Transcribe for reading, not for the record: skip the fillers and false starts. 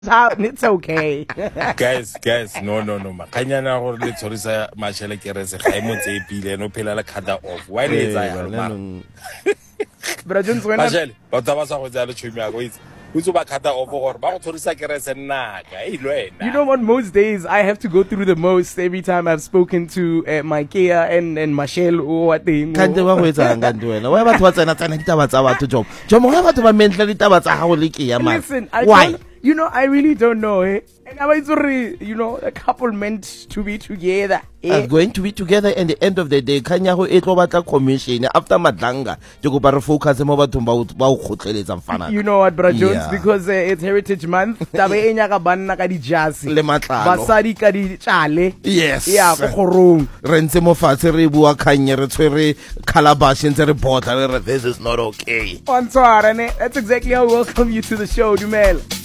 It's okay. guys, no. Makanyana gore le tshorisa mashele kerese ga e motse epile no phela le khata off. Why le tsa ya ma? But Jones when mashele ba tsa ba sa go tsa le tshumi ya go itse. Utso ba khata off gore ba go tshorisa kerese nna ka e lwena. You know what, most days I have to go through the most every time I've spoken to Mikea and Mashel or what they Kante ba go etsa nga ntwena. Wa batho ba tsena ditaba tsa batho job. Jomo ga batho ba mentle ditaba tsa gago le ke ya ma. Listen, Why? You know, I really don't know, eh? And I was already, you know, a couple meant to be together. Are going to be together at the end of the day. Kanyago e tlo batla commission after Madlanga. Ke go ba re focus mo bathong ba o khotleletsa mfana. You know what, Bra Jones, because it's Heritage Month. Tabe e nya ka banna ka di jazz. Le matlalo. Basadi ka di tshale. Yes. Yeah, go gorong. Re ntse mo fatshe re bua khanye re tshwere calabash ntse re bota re this is not okay. That's exactly how we welcome you to the show, Dumela.